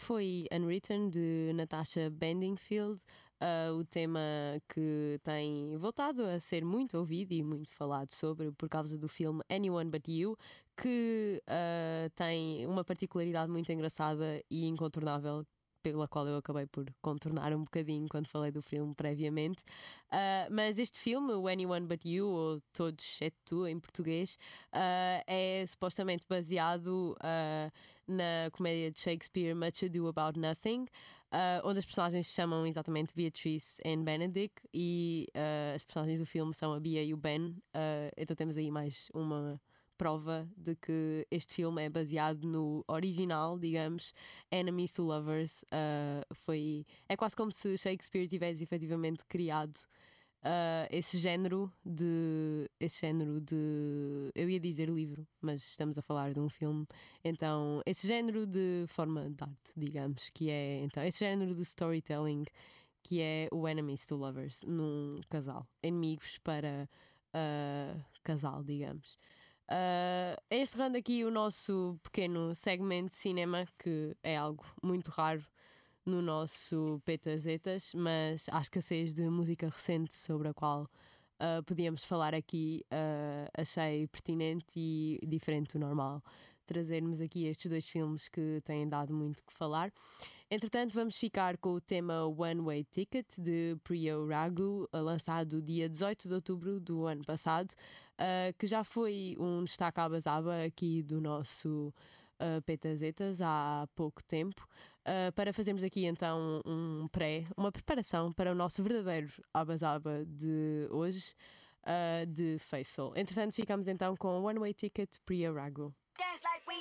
foi Unwritten, de Natasha Bedingfield, o tema que tem voltado a ser muito ouvido e muito falado sobre por causa do filme Anyone But You, que tem uma particularidade muito engraçada e incontornável, pela qual eu acabei por contornar um bocadinho quando falei do filme previamente. Mas este filme, o Anyone But You, ou Todos Exceto Tu em português, é supostamente baseado na comédia de Shakespeare Much Ado About Nothing, onde as personagens se chamam exatamente Beatrice and Benedict, e as personagens do filme são a Bea e o Ben. Então temos aí mais uma prova de que este filme é baseado no original, digamos, Enemies to Lovers. É quase como se Shakespeare tivesse efetivamente criado esse género de. Eu ia dizer livro, mas estamos a falar de um filme. Então, esse género de forma de arte, digamos, que é então esse género de storytelling, que é o Enemies to Lovers num casal, inimigos para casal, digamos. Encerrando aqui o nosso pequeno segmento de cinema, que é algo muito raro no nosso Petazetas, mas há escassez de música recente sobre a qual podíamos falar aqui. Achei pertinente e diferente do normal trazermos aqui estes dois filmes que têm dado muito que falar. Entretanto, vamos ficar com o tema One Way Ticket, de Priya Raghu, lançado dia 18 de outubro do ano passado, que já foi um destaque à basaba aqui do nosso Petazetas há pouco tempo, para fazermos aqui então uma preparação para o nosso verdadeiro abasaba de hoje, de Faisal. Entretanto, ficamos então com One Way Ticket, Priya Raghu. Dance like we